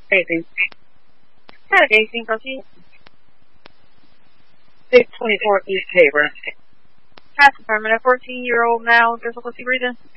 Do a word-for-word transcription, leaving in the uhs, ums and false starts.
eighteen. Attic eighteen, proceed. six twenty-four East Tabor. Pass affirmative. fourteen-year-old male, difficulty breathing.